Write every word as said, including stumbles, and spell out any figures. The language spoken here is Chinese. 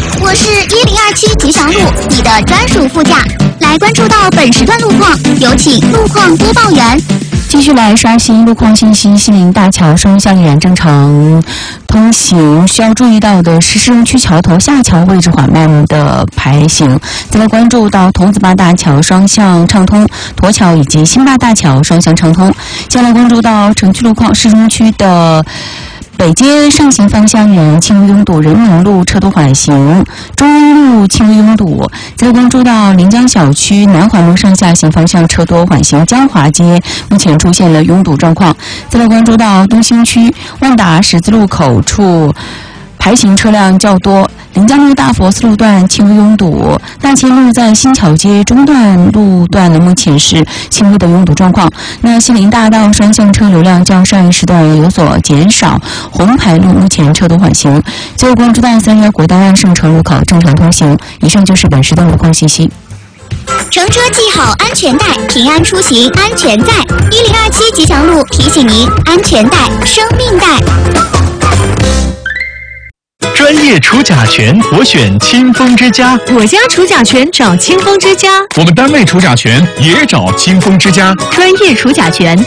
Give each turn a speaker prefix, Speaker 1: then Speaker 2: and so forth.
Speaker 1: 我是一零二七吉祥路，你的专属副驾。来关注到本时段路况，有请路况播报员。
Speaker 2: 继续来刷新路况信息，西宁大桥双向依然正常通行，需要注意到的是市中区桥头下桥位置缓慢的排行。再来关注到桐子坝大桥双向畅通，沱桥以及新坝大桥双向畅通。接下来关注到城区路况，市中区的北街上行方向沿轻微拥堵，人民路车多缓行，中央路轻微拥堵。再关注到临江小区南环路上下行方向车多缓行，江华街目前出现了拥堵状况。再来关注到东兴区万达十字路口处排行车辆较多，临江路大佛寺路段轻微拥堵，大千路在新桥街中段路段呢，目前是轻微的拥堵状况。那西宁大道双向车流量较上一时段有所减少，红牌路目前车多缓行。最后关注到三峡国道万盛城路口正常通行。以上就是本时段路况信息。
Speaker 1: 乘车系好安全带，平安出行安全在。一零二七吉祥路提醒您：安全带，生命带。
Speaker 3: 专业除甲醛，我选清风之家。
Speaker 4: 我家除甲醛找清风之家，
Speaker 3: 我们单位除甲醛也找清风之家。
Speaker 4: 专业除甲醛。